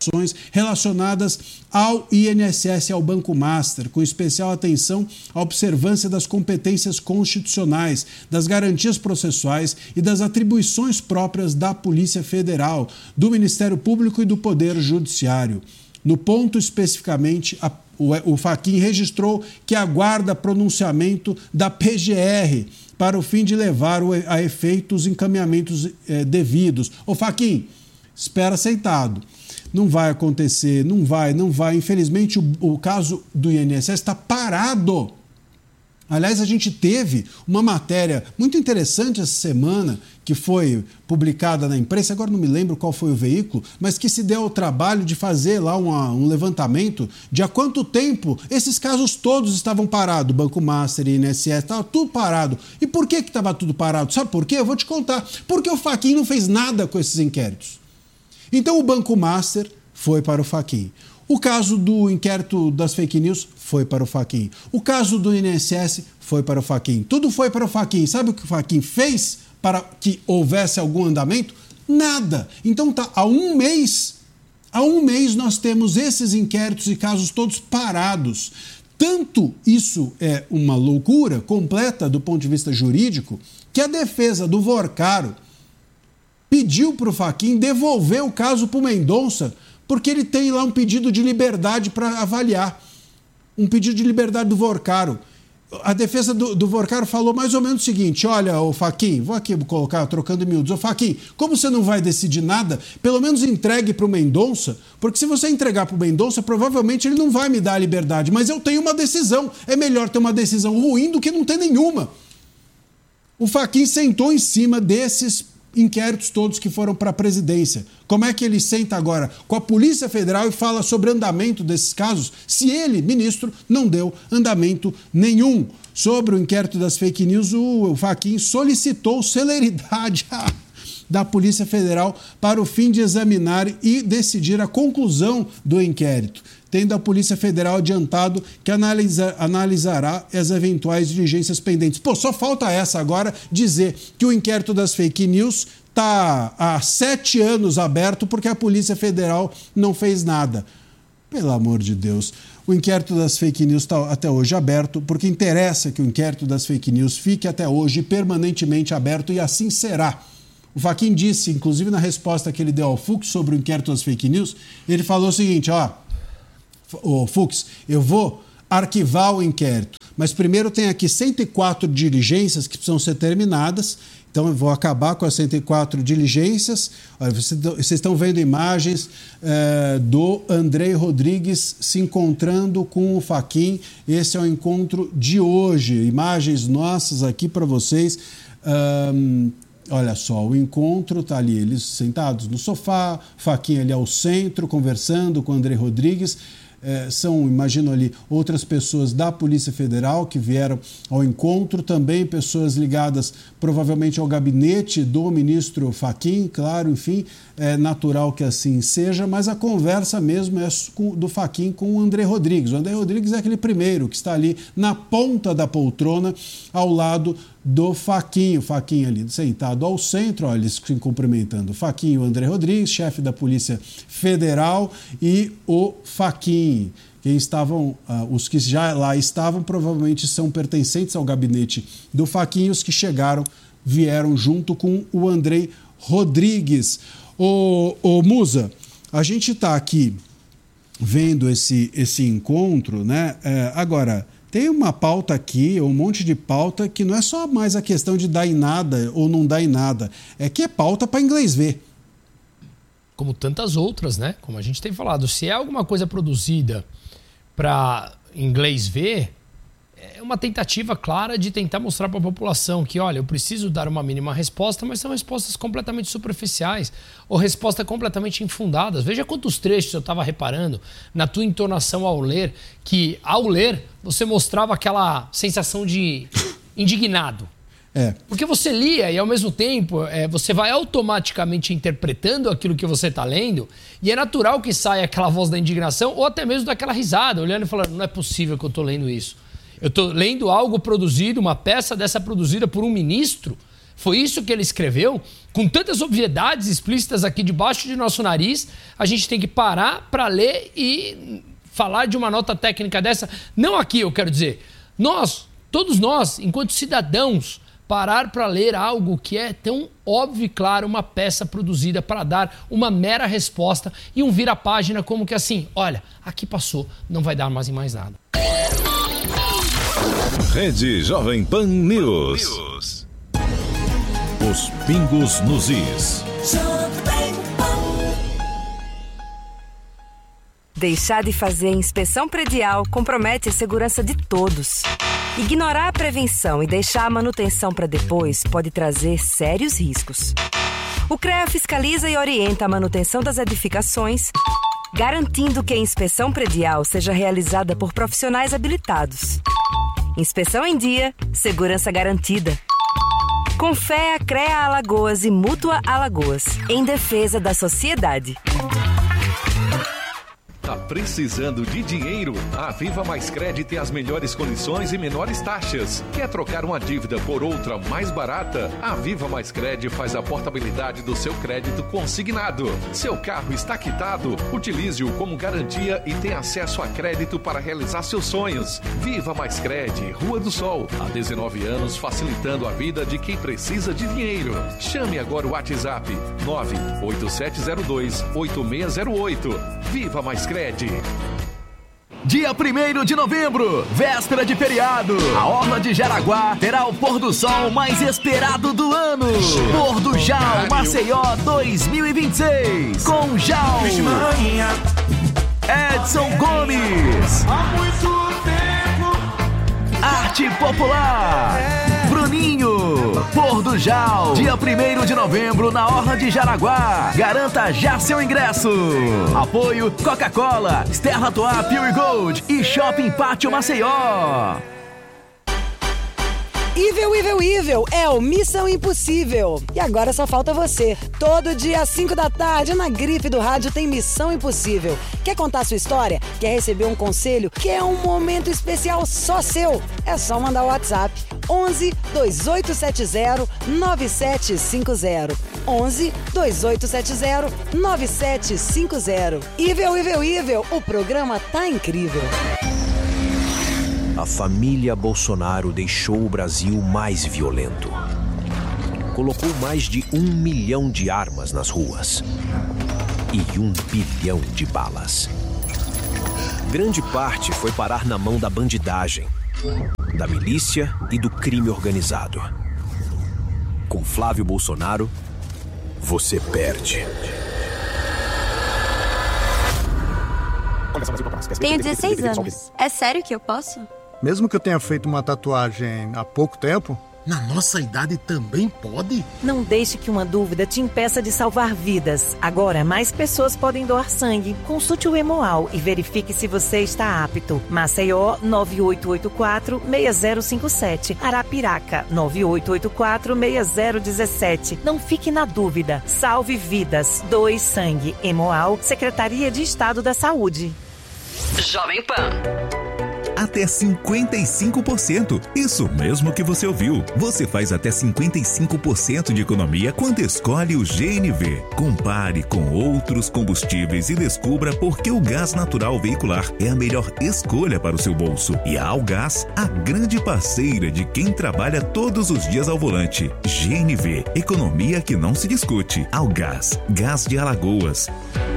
investigações relacionadas ao INSS e ao Banco Master, com especial atenção à observância das competências constitucionais, das garantias processuais e das atribuições próprias da Polícia Federal, do Ministério Público e do Poder Judiciário. No ponto especificamente, o Fachin registrou que aguarda pronunciamento da PGR para o fim de levar a efeito os encaminhamentos devidos. Ô Fachin, espera sentado. Não vai acontecer, não vai. Infelizmente, o caso do INSS está parado. Aliás, a gente teve uma matéria muito interessante essa semana, que foi publicada na imprensa, agora não me lembro qual foi o veículo, mas que se deu ao trabalho de fazer lá um levantamento de há quanto tempo esses casos todos estavam parados, Banco Master, INSS, estava tudo parado. E por que estava tudo parado? Sabe por quê? Eu vou te contar. Porque o Fachin não fez nada com esses inquéritos. Então o Banco Master foi para o Fachin. O caso do inquérito das fake news foi para o Fachin. O caso do INSS foi para o Fachin. Tudo foi para o Fachin. Sabe o que o Fachin fez para que houvesse algum andamento? Nada. Então tá, há um mês nós temos esses inquéritos e casos todos parados. Tanto isso é uma loucura completa do ponto de vista jurídico que a defesa do Vorcaro pediu para o Fachin devolver o caso para o Mendonça, porque ele tem lá um pedido de liberdade para avaliar. Um pedido de liberdade do Vorcaro. A defesa do Vorcaro falou mais ou menos o seguinte: olha, ô Fachin, vou aqui colocar, trocando em miúdos, ô Fachin, como você não vai decidir nada, pelo menos entregue para o Mendonça, porque se você entregar para o Mendonça, provavelmente ele não vai me dar a liberdade, mas eu tenho uma decisão. É melhor ter uma decisão ruim do que não ter nenhuma. O Fachin sentou em cima desses inquéritos todos que foram para a presidência. Como é que ele senta agora com a Polícia Federal e fala sobre andamento desses casos, se ele, ministro, não deu andamento nenhum? Sobre o inquérito das fake news, o Fachin solicitou celeridade da Polícia Federal para o fim de examinar e decidir a conclusão do inquérito, tendo a Polícia Federal adiantado que analisará as eventuais diligências pendentes. Pô, só falta essa agora, dizer que o inquérito das fake news está há 7 anos aberto porque a Polícia Federal não fez nada. Pelo amor de Deus. O inquérito das fake news está até hoje aberto porque interessa que o inquérito das fake news fique até hoje permanentemente aberto e assim será. O Fachin disse, inclusive na resposta que ele deu ao Fux sobre o inquérito das fake news, ele falou o seguinte: ô Fux, eu vou arquivar o inquérito, mas primeiro tem aqui 104 diligências que precisam ser terminadas, então eu vou acabar com as 104 diligências. Olha, vocês estão vendo imagens do Andrei Rodrigues se encontrando com o Fachin. Esse é o encontro de hoje, imagens nossas aqui para vocês. Olha só, o encontro está ali, eles sentados no sofá, Fachin ali ao centro, conversando com o Andrei Rodrigues. São, imagino ali, outras pessoas da Polícia Federal que vieram ao encontro, também pessoas ligadas provavelmente ao gabinete do ministro Fachin, claro, enfim, é natural que assim seja, mas a conversa mesmo é do Fachin com o Andrei Rodrigues. O Andrei Rodrigues é aquele primeiro que está ali na ponta da poltrona, ao lado do Fachin, o Fachin ali sentado ao centro, olha, eles se cumprimentando. O Fachin e o Andrei Rodrigues, chefe da Polícia Federal, e o Fachin. Quem estavam, os que já lá estavam, provavelmente são pertencentes ao gabinete do Fachin, os que chegaram, vieram junto com o Andrei Rodrigues. Ô Musa, a gente está aqui vendo esse encontro, né? Agora, tem uma pauta aqui, um monte de pauta, que não é só mais a questão de dar em nada ou não dar em nada, é que é pauta para inglês ver. Como tantas outras, né? Como a gente tem falado, se é alguma coisa produzida para inglês ver, é uma tentativa clara de tentar mostrar para a população que, olha, eu preciso dar uma mínima resposta, mas são respostas completamente superficiais ou respostas completamente infundadas. Veja quantos trechos eu estava reparando na tua entonação ao ler, que ao ler você mostrava aquela sensação de indignado. Porque você lia e ao mesmo tempo você vai automaticamente interpretando aquilo que você está lendo e é natural que saia aquela voz da indignação ou até mesmo daquela risada, olhando e falando, não é possível que eu estou lendo isso. Eu estou lendo algo produzido, uma peça dessa produzida por um ministro, Foi isso que ele escreveu? Com tantas obviedades explícitas aqui debaixo de nosso nariz, a gente tem que parar para ler e falar de uma nota técnica dessa? Não aqui, eu quero dizer. Todos nós, enquanto cidadãos, parar para ler algo que é tão óbvio e claro, uma peça produzida para dar uma mera resposta e um vira-página como que assim, olha, aqui passou, não vai dar mais em mais nada. Rede Jovem Pan News. Os pingos nos is. Deixar de fazer a inspeção predial compromete a segurança de todos. Ignorar a prevenção e deixar a manutenção para depois pode trazer sérios riscos. O CREA fiscaliza e orienta a manutenção das edificações, garantindo que a inspeção predial seja realizada por profissionais habilitados. Inspeção em dia, segurança garantida. Com fé a CREA Alagoas e Mútua Alagoas, em defesa da sociedade. Tá precisando de dinheiro? A Viva Mais Cred tem as melhores condições e menores taxas. Quer trocar uma dívida por outra mais barata? A Viva Mais Cred faz a portabilidade do seu crédito consignado. Seu carro está quitado? Utilize-o como garantia e tenha acesso a crédito para realizar seus sonhos. Viva Mais Cred, Rua do Sol. Há 19 anos facilitando a vida de quem precisa de dinheiro. Chame agora o WhatsApp 98702-8608. Viva Mais Cred. Dia 1º de novembro, véspera de feriado, a Orla de Jaraguá terá o pôr do sol mais esperado do ano. Pôr do Jal Maceió 2026, com Jal, Edson Gomes, Arte Popular, Bruninho. Pôr do Jal, dia 1º de novembro na Orla de Jaraguá. Garanta já seu ingresso. Apoio Coca-Cola, Stella Artois Pure Gold e Shopping Pátio Maceió. Evil é o Missão Impossível. E agora só falta você. Todo dia às 5 da tarde na Grife do Rádio tem Missão Impossível. Quer contar sua história? Quer receber um conselho? Quer um momento especial só seu? É só mandar o WhatsApp 11 2870 9750. 11 2870 9750. Evil, o programa tá incrível. A família Bolsonaro deixou o Brasil mais violento. Colocou mais de 1 milhão de armas nas ruas e 1 bilhão de balas. Grande parte foi parar na mão da bandidagem, da milícia e do crime organizado. Com Flávio Bolsonaro, você perde. Tenho 16 anos. É sério que eu posso? Mesmo que eu tenha feito uma tatuagem há pouco tempo? Na nossa idade também pode? Não deixe que uma dúvida te impeça de salvar vidas. Agora, mais pessoas podem doar sangue. Consulte o Hemoal e verifique se você está apto. Maceió, 9884-6057. Arapiraca, 9884-6017. Não fique na dúvida. Salve vidas. Doe sangue. Hemoal, Secretaria de Estado da Saúde. Jovem Pan. Até 55%. Isso mesmo que você ouviu. Você faz até 55% de economia quando escolhe o GNV. Compare com outros combustíveis e descubra por que o gás natural veicular é a melhor escolha para o seu bolso. E a Algás, a grande parceira de quem trabalha todos os dias ao volante. GNV, economia que não se discute. Algás, gás de Alagoas.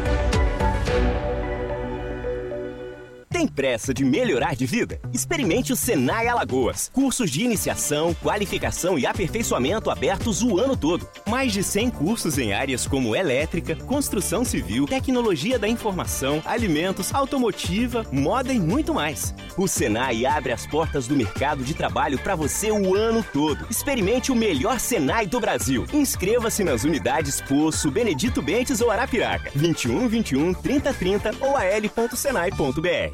Tem pressa de melhorar de vida? Experimente o Senai Alagoas. Cursos de iniciação, qualificação e aperfeiçoamento abertos o ano todo. Mais de 100 cursos em áreas como elétrica, construção civil, tecnologia da informação, alimentos, automotiva, moda e muito mais. O Senai abre as portas do mercado de trabalho para você o ano todo. Experimente o melhor Senai do Brasil. Inscreva-se nas unidades Poço, Benedito Bentes ou Arapiraca. 21 21 30 30 ou al.senai.br.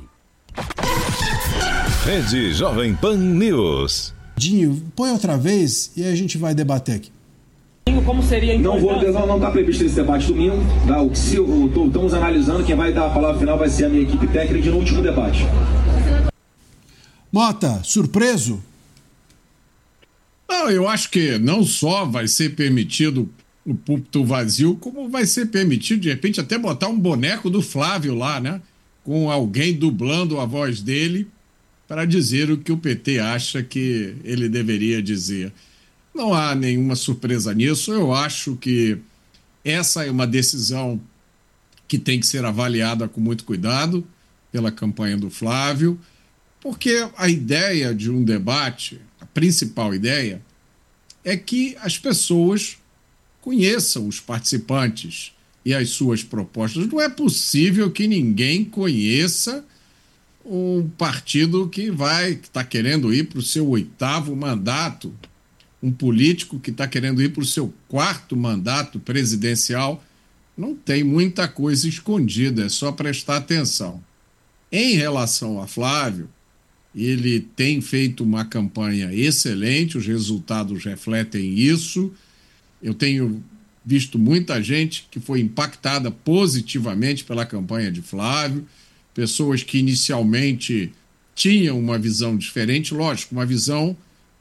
Rede Jovem Pan News. Dinho, põe outra vez e aí a gente vai debater aqui. Como seria então? Não está previsto esse debate domingo. Tá? Estamos analisando, quem vai dar a palavra final vai ser a minha equipe técnica no último debate. Mota, surpreso? Não, Não, eu acho que não só vai ser permitido o púlpito vazio, como vai ser permitido, de repente, até botar um boneco do Flávio lá, né? Com alguém dublando a voz dele para dizer o que o PT acha que ele deveria dizer. Não há nenhuma surpresa nisso. Eu acho que essa é uma decisão que tem que ser avaliada com muito cuidado pela campanha do Flávio, porque a ideia de um debate, a principal ideia, é que as pessoas conheçam os participantes e as suas propostas. Não é possível que ninguém conheça um partido que está querendo ir para o seu 8º mandato, um político que está querendo ir para o seu 4º mandato presidencial. Não tem muita coisa escondida, é só prestar atenção. Em relação a Flávio, ele tem feito uma campanha excelente, os resultados refletem isso. Eu tenho visto muita gente que foi impactada positivamente pela campanha de Flávio, pessoas que inicialmente tinham uma visão diferente, lógico, uma visão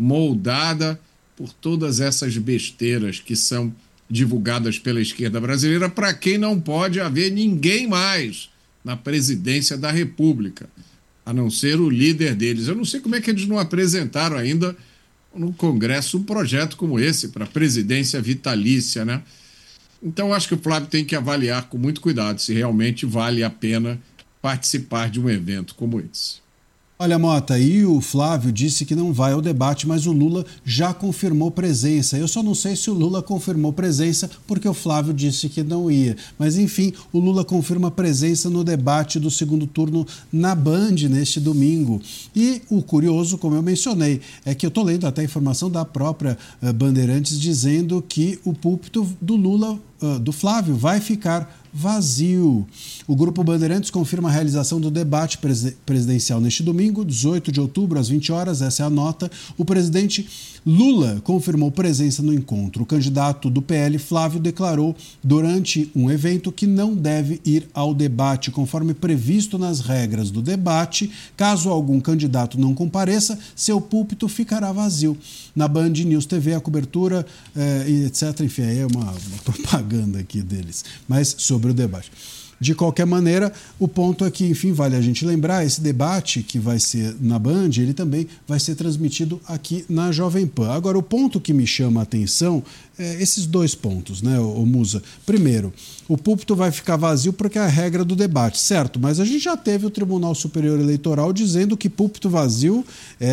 moldada por todas essas besteiras que são divulgadas pela esquerda brasileira, para quem não pode haver ninguém mais na presidência da República, a não ser o líder deles. Eu não sei como é que eles não apresentaram ainda no Congresso um projeto como esse para a presidência vitalícia, né? Então, acho que o Flávio tem que avaliar com muito cuidado se realmente vale a pena participar de um evento como esse. Olha, Mota, e o Flávio disse que não vai ao debate, mas o Lula já confirmou presença. Eu só não sei se o Lula confirmou presença porque o Flávio disse que não ia. Mas, enfim, o Lula confirma presença no debate do segundo turno na Band neste domingo. E o curioso, como eu mencionei, é que eu estou lendo até a informação da própria Bandeirantes dizendo que o púlpito do Lula, do Flávio, vai ficar vazio. O Grupo Bandeirantes confirma a realização do debate presidencial neste domingo, 18 de outubro, às 20 horas. Essa é a nota. O presidente Lula confirmou presença no encontro. O candidato do PL, Flávio, declarou durante um evento que não deve ir ao debate, conforme previsto nas regras do debate. Caso algum candidato não compareça, seu púlpito ficará vazio. Na Band News TV, a cobertura, etc. Enfim, é uma propaganda aqui deles. Mas sobre o debate. De qualquer maneira, o ponto é que, enfim, vale a gente lembrar, esse debate que vai ser na Band, ele também vai ser transmitido aqui na Jovem Pan. Agora, o ponto que me chama a atenção é esses dois pontos, né, ô Musa? Primeiro, o púlpito vai ficar vazio porque é a regra do debate, certo? Mas a gente já teve o Tribunal Superior Eleitoral dizendo que púlpito vazio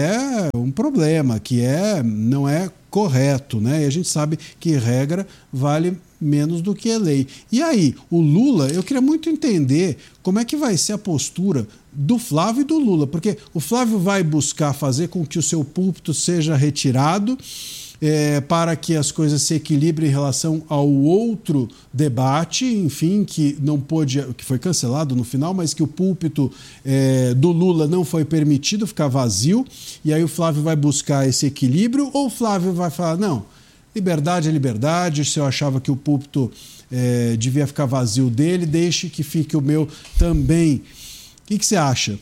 é um problema, que não é correto, né? E a gente sabe que regra vale menos do que a lei. E aí, o Lula, eu queria muito entender como é que vai ser a postura do Flávio e do Lula, porque o Flávio vai buscar fazer com que o seu púlpito seja retirado para que as coisas se equilibrem em relação ao outro debate, enfim, que foi cancelado no final, mas que o púlpito do Lula não foi permitido ficar vazio, e aí o Flávio vai buscar esse equilíbrio, ou o Flávio vai falar, não, liberdade é liberdade, se eu achava que o púlpito devia ficar vazio dele, deixe que fique o meu também. O que você acha?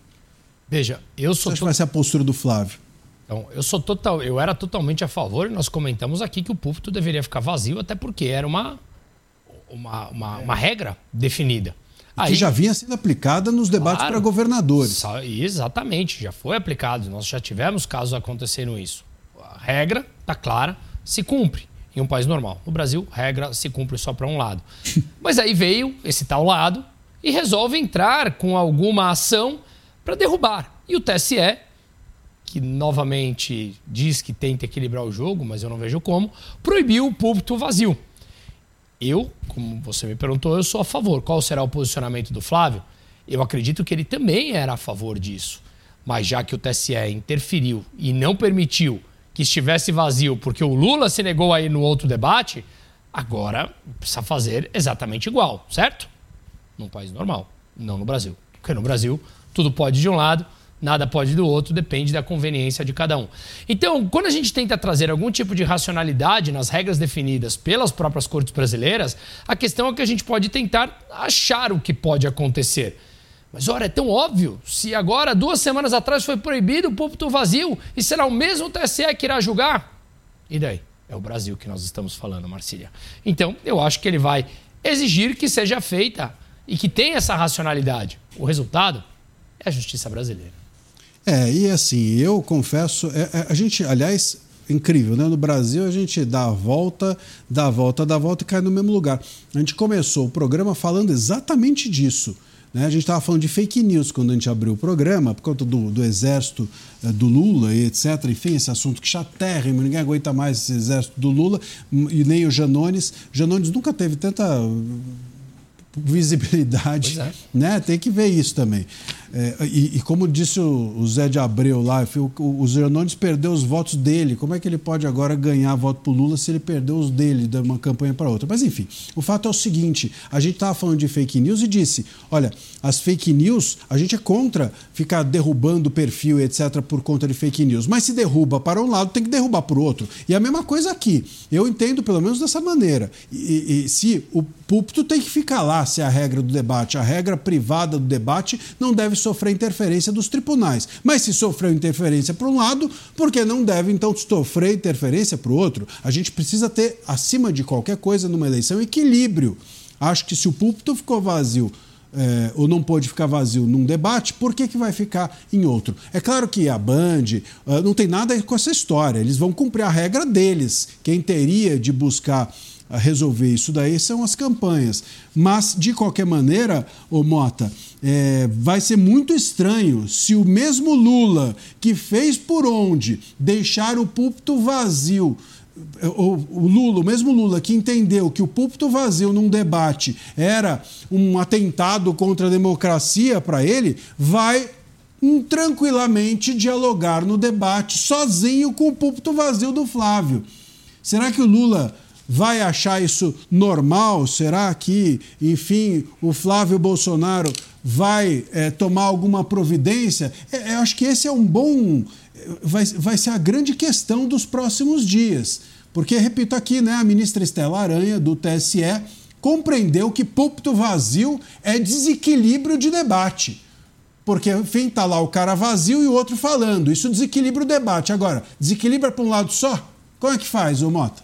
Veja, Você acha que vai ser a postura do Flávio? Então, eu era totalmente a favor, e nós comentamos aqui que o púlpito deveria ficar vazio, até porque era uma regra definida. Que já vinha sendo aplicada nos debates para governadores. Exatamente, já foi aplicado. Nós já tivemos casos acontecendo isso. A regra está clara, se cumpre em um país normal. No Brasil, regra se cumpre só para um lado. Mas aí veio esse tal lado e resolve entrar com alguma ação para derrubar. E o TSE, que novamente diz que tenta equilibrar o jogo, mas eu não vejo como, proibiu o púlpito vazio. Eu, como você me perguntou, eu sou a favor. Qual será o posicionamento do Flávio? Eu acredito que ele também era a favor disso. Mas já que o TSE interferiu e não permitiu que estivesse vazio porque o Lula se negou a ir no outro debate, agora precisa fazer exatamente igual, certo? Num país normal, não no Brasil. Porque no Brasil tudo pode de um lado, nada pode do outro, depende da conveniência de cada um. Então, quando a gente tenta trazer algum tipo de racionalidade nas regras definidas pelas próprias cortes brasileiras, a questão é que a gente pode tentar achar o que pode acontecer. Mas, ora, é tão óbvio. Se agora, 2 semanas atrás, foi proibido o púlpito vazio e será o mesmo TSE que irá julgar, E daí? É o Brasil que nós estamos falando, Marcília. Então, eu acho que ele vai exigir que seja feita e que tenha essa racionalidade. O resultado é a justiça brasileira. E assim, eu confesso, a gente, aliás, incrível, né? No Brasil a gente dá a volta e cai no mesmo lugar. A gente começou o programa falando exatamente disso. Né? A gente estava falando de fake news quando a gente abriu o programa, por conta do exército do Lula e etc. Enfim, esse assunto que chatérrimo, ninguém aguenta mais esse exército do Lula, e nem o Janones. Janones nunca teve tanta visibilidade, né? Tem que ver isso também. E como disse o Zé de Abreu lá, o Janones perdeu os votos dele. Como é que ele pode agora ganhar voto pro Lula se ele perdeu os dele de uma campanha para outra? Mas enfim, o fato é o seguinte, a gente estava falando de fake news e disse, olha, as fake news, a gente é contra ficar derrubando o perfil, etc, por conta de fake news, mas se derruba para um lado, tem que derrubar para o outro. E a mesma coisa aqui, eu entendo pelo menos dessa maneira. E se o púlpito tem que ficar lá, se é a regra do debate, a regra privada do debate não deve sofrer interferência dos tribunais. Mas se sofreu interferência para um lado, por que não deve, então, sofrer interferência para o outro? A gente precisa ter, acima de qualquer coisa, numa eleição, equilíbrio. Acho que se o púlpito ficou vazio ou não pôde ficar vazio num debate, por que vai ficar em outro? É claro que a Band não tem nada com essa história. Eles vão cumprir a regra deles. Quem teria de buscar resolver isso daí são as campanhas. Mas, de qualquer maneira, ô Mota, vai ser muito estranho se o mesmo Lula que fez por onde deixar o púlpito vazio, o mesmo Lula que entendeu que o púlpito vazio num debate era um atentado contra a democracia para ele, vai tranquilamente dialogar no debate sozinho com o púlpito vazio do Flávio. Será que o Lula vai achar isso normal? Será que, enfim, o Flávio Bolsonaro vai tomar alguma providência? Eu acho que esse é um bom... Vai ser a grande questão dos próximos dias. Porque, repito aqui, né, a ministra Estela Aranha, do TSE, compreendeu que púlpito vazio é desequilíbrio de debate. Porque, enfim, está lá o cara vazio e o outro falando. Isso desequilibra o debate. Agora, desequilibra para um lado só? Como é que faz, ô Mota?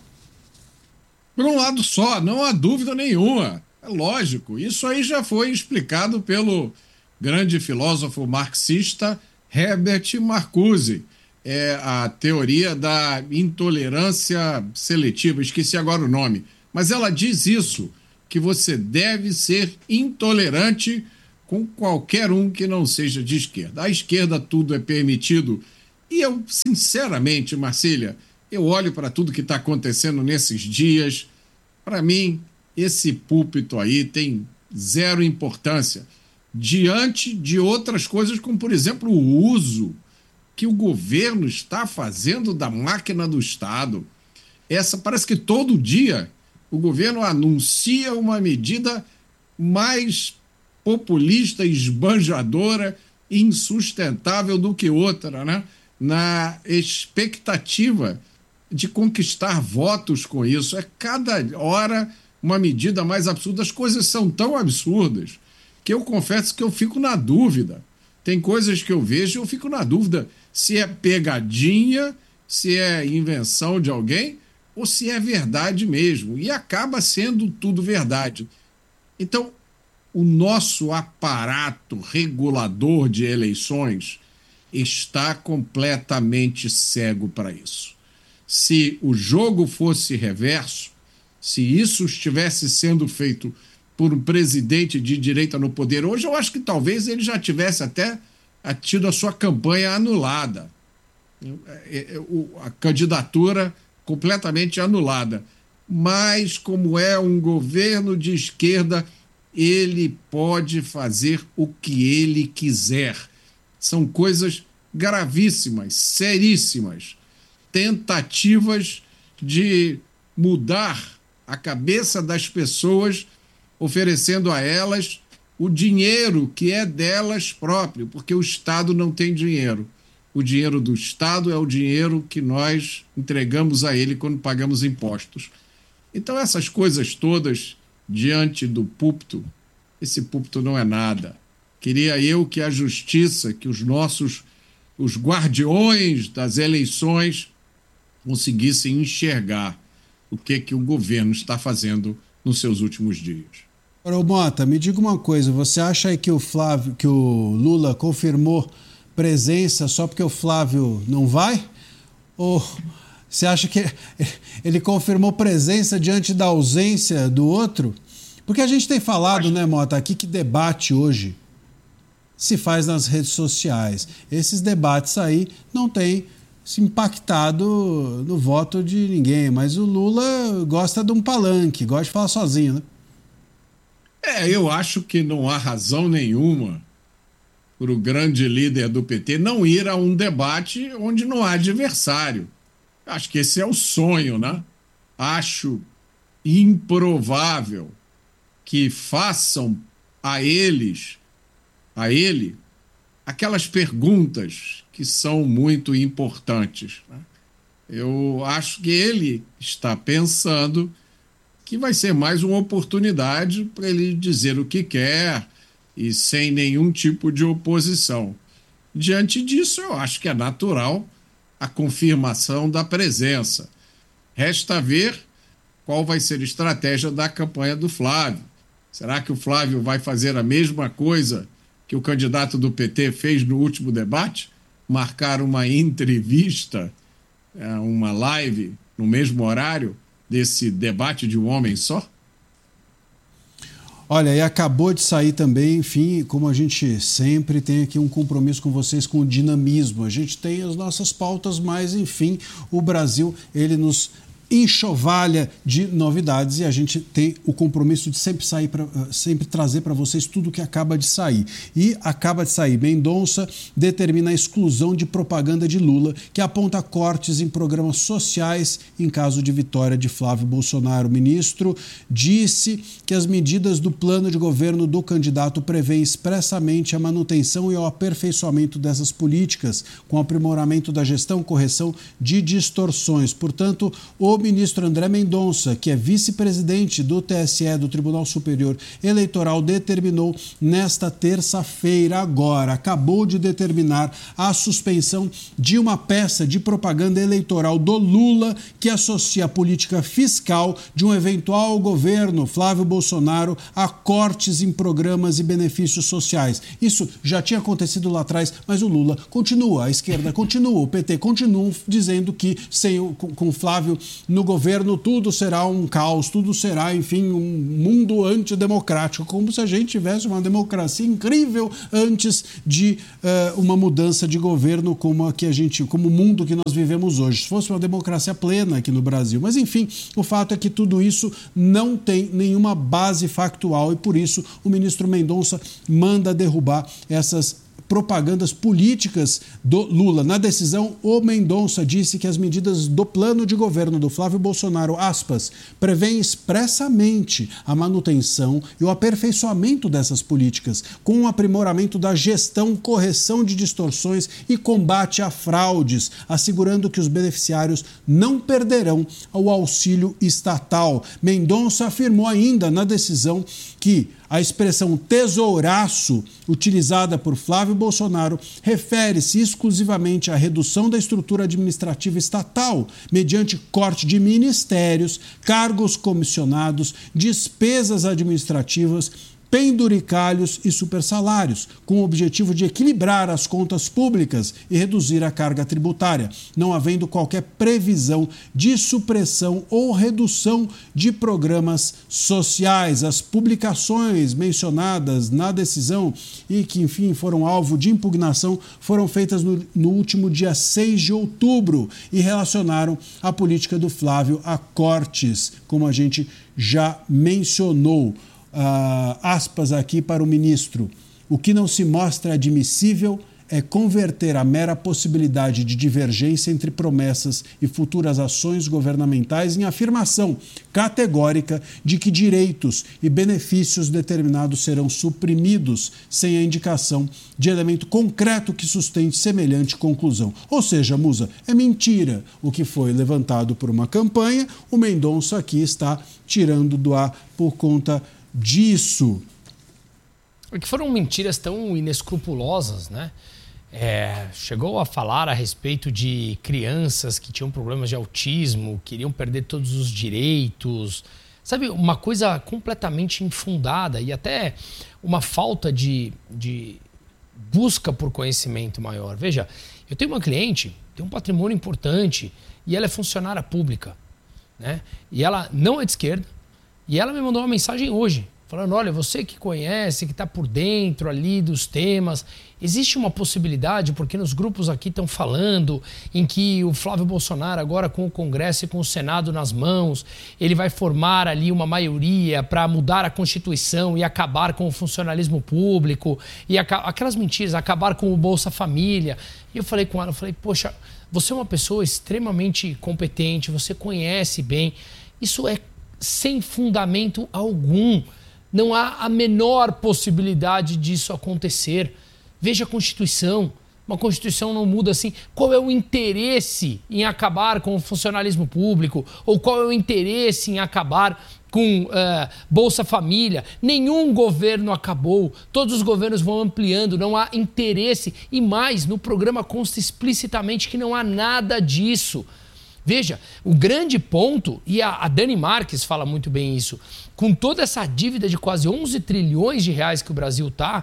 Por um lado só, não há dúvida nenhuma. É lógico. Isso aí já foi explicado pelo grande filósofo marxista Herbert Marcuse. É a teoria da intolerância seletiva. Esqueci agora o nome. Mas ela diz isso, que você deve ser intolerante com qualquer um que não seja de esquerda. À esquerda tudo é permitido. E eu, sinceramente, Marcília, eu olho para tudo que está acontecendo nesses dias. Para mim, esse púlpito aí tem zero importância diante de outras coisas, como, por exemplo, o uso que o governo está fazendo da máquina do Estado. Parece que todo dia o governo anuncia uma medida mais populista, esbanjadora, insustentável do que outra, né? Na expectativa de conquistar votos com isso. É cada hora uma medida mais absurda. As coisas são tão absurdas que eu confesso que eu fico na dúvida. Tem coisas que eu vejo e eu fico na dúvida se é pegadinha, se é invenção de alguém ou se é verdade mesmo. E acaba sendo tudo verdade. Então, o nosso aparato regulador de eleições está completamente cego para isso. Se o jogo fosse reverso, se isso estivesse sendo feito por um presidente de direita no poder hoje, eu acho que talvez ele já tivesse até tido a sua campanha anulada. A candidatura completamente anulada. Mas, como é um governo de esquerda, ele pode fazer o que ele quiser. São coisas gravíssimas, seríssimas. Tentativas de mudar a cabeça das pessoas, oferecendo a elas o dinheiro que é delas próprio, porque o Estado não tem dinheiro. O dinheiro do Estado é o dinheiro que nós entregamos a ele quando pagamos impostos. Então, essas coisas todas diante do púlpito, esse púlpito não é nada. Queria eu que a justiça, que os guardiões das eleições conseguissem enxergar o que o governo está fazendo nos seus últimos dias. Ô Mota, me diga uma coisa, você acha aí que o Lula confirmou presença só porque o Flávio não vai? Ou você acha que ele confirmou presença diante da ausência do outro? Porque a gente tem falado, né, Mota, aqui que debate hoje se faz nas redes sociais. Esses debates aí não têm se impactado no voto de ninguém, mas o Lula gosta de um palanque, gosta de falar sozinho, né? Eu acho que não há razão nenhuma para o grande líder do PT não ir a um debate onde não há adversário. Acho que esse é o sonho, né? Acho improvável que façam a ele, aquelas perguntas que são muito importantes, né? Eu acho que ele está pensando que vai ser mais uma oportunidade para ele dizer o que quer e sem nenhum tipo de oposição. Diante disso, eu acho que é natural a confirmação da presença. Resta ver qual vai ser a estratégia da campanha do Flávio. Será que o Flávio vai fazer a mesma coisa que o candidato do PT fez no último debate? Marcar uma entrevista, uma live no mesmo horário desse debate de um homem só? Olha, e acabou de sair também, enfim, como a gente sempre tem aqui um compromisso com vocês com o dinamismo. A gente tem as nossas pautas, mas, enfim, o Brasil, ele nos enxovalha de novidades e a gente tem o compromisso de sempre trazer para vocês tudo que acaba de sair. E acaba de sair, Mendonça determina a exclusão de propaganda de Lula, que aponta cortes em programas sociais em caso de vitória de Flávio Bolsonaro. O ministro disse que as medidas do plano de governo do candidato prevêem expressamente a manutenção e o aperfeiçoamento dessas políticas, com aprimoramento da gestão, correção de distorções. Portanto, o ministro André Mendonça, que é vice-presidente do TSE, do Tribunal Superior Eleitoral, determinou nesta terça-feira agora, acabou de determinar a suspensão de uma peça de propaganda eleitoral do Lula que associa a política fiscal de um eventual governo Flávio Bolsonaro a cortes em programas e benefícios sociais. Isso já tinha acontecido lá atrás, mas o Lula continua, a esquerda continua, o PT continua dizendo que com Flávio no governo tudo será um caos, tudo será, enfim, um mundo antidemocrático, como se a gente tivesse uma democracia incrível antes de uma mudança de governo como o mundo que nós vivemos hoje. Se fosse uma democracia plena aqui no Brasil. Mas, enfim, o fato é que tudo isso não tem nenhuma base factual e, por isso, o ministro Mendonça manda derrubar essas propagandas políticas do Lula. Na decisão, o Mendonça disse que as medidas do plano de governo do Flávio Bolsonaro, aspas, prevêem expressamente a manutenção e o aperfeiçoamento dessas políticas, com o aprimoramento da gestão, correção de distorções e combate a fraudes, assegurando que os beneficiários não perderão o auxílio estatal. Mendonça afirmou ainda na decisão que a expressão tesouraço, utilizada por Flávio Bolsonaro, refere-se exclusivamente à redução da estrutura administrativa estatal, mediante corte de ministérios, cargos comissionados, despesas administrativas, penduricalhos e supersalários, com o objetivo de equilibrar as contas públicas e reduzir a carga tributária, não havendo qualquer previsão de supressão ou redução de programas sociais. As publicações mencionadas na decisão e que, enfim, foram alvo de impugnação foram feitas no último dia 6 de outubro e relacionaram a política do Flávio a cortes, como a gente já mencionou. Aspas aqui para o ministro. O que não se mostra admissível é converter a mera possibilidade de divergência entre promessas e futuras ações governamentais em afirmação categórica de que direitos e benefícios determinados serão suprimidos sem a indicação de elemento concreto que sustente semelhante conclusão. Ou seja, Musa, é mentira o que foi levantado por uma campanha, o Mendonça aqui está tirando do ar por conta disso. Porque foram mentiras tão inescrupulosas, né? chegou a falar a respeito de crianças que tinham problemas de autismo, queriam perder todos os direitos. Sabe, uma coisa completamente infundada e até uma falta de busca por conhecimento maior. Veja, eu tenho uma cliente, tem um patrimônio importante e ela é funcionária pública, né? E ela não é de esquerda e ela me mandou uma mensagem hoje, falando, olha, você que conhece, que está por dentro ali dos temas, existe uma possibilidade, porque nos grupos aqui estão falando em que o Flávio Bolsonaro agora com o Congresso e com o Senado nas mãos, ele vai formar ali uma maioria para mudar a Constituição e acabar com o funcionalismo público e aquelas mentiras, acabar com o Bolsa Família. E eu falei com ela, poxa, você é uma pessoa extremamente competente, você conhece bem, isso é sem fundamento algum. Não há a menor possibilidade disso acontecer. Veja a Constituição. Uma Constituição não muda assim. Qual é o interesse em acabar com o funcionalismo público? Ou qual é o interesse em acabar com Bolsa Família? Nenhum governo acabou. Todos os governos vão ampliando. Não há interesse. E mais, no programa consta explicitamente que não há nada disso. Veja, o grande ponto, e a Dani Marques fala muito bem isso, com toda essa dívida de quase 11 trilhões de reais que o Brasil está,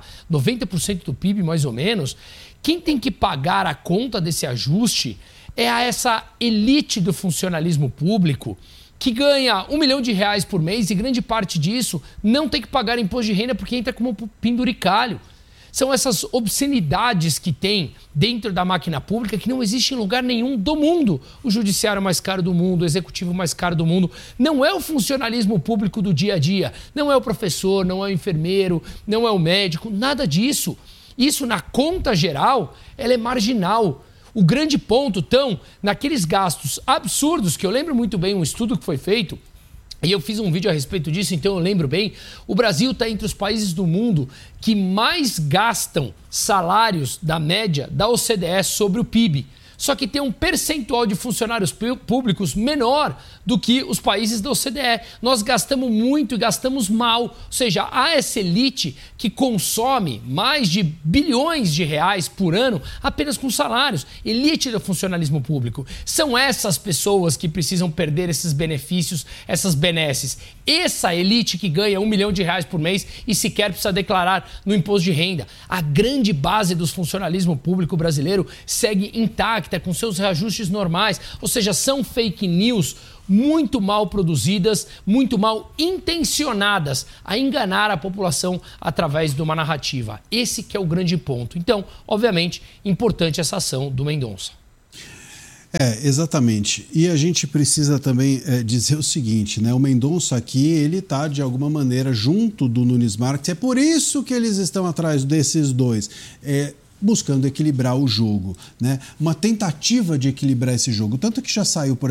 90% do PIB mais ou menos, quem tem que pagar a conta desse ajuste é essa elite do funcionalismo público que ganha R$1 milhão por mês e grande parte disso não tem que pagar imposto de renda porque entra como penduricalho. São essas obscenidades que tem dentro da máquina pública que não existe em lugar nenhum do mundo. O judiciário mais caro do mundo, o executivo mais caro do mundo. Não é o funcionalismo público do dia a dia. Não é o professor, não é o enfermeiro, não é o médico, nada disso. Isso, na conta geral, ela é marginal. O grande ponto estão naqueles gastos absurdos, que eu lembro muito bem um estudo que foi feito, e eu fiz um vídeo a respeito disso, então eu lembro bem. O Brasil está entre os países do mundo que mais gastam salários da média da OCDE sobre o PIB. Só que tem um percentual de funcionários públicos menor do que os países da OCDE. Nós gastamos muito e gastamos mal. Ou seja, há essa elite que consome mais de bilhões de reais por ano apenas com salários. Elite do funcionalismo público. São essas pessoas que precisam perder esses benefícios, essas benesses. Essa elite que ganha R$1 milhão por mês e sequer precisa declarar no imposto de renda. A grande base do funcionalismo público brasileiro segue intacta, com seus reajustes normais, ou seja, são fake news muito mal produzidas, muito mal intencionadas a enganar a população através de uma narrativa. Esse que é o grande ponto. Então, obviamente, importante essa ação do Mendonça. Exatamente. E a gente precisa também dizer o seguinte, né? O Mendonça aqui, ele está de alguma maneira junto do Nunes Marques, é por isso que eles estão atrás desses dois. Buscando equilibrar o jogo, né? Uma tentativa de equilibrar esse jogo. Tanto que já saiu, por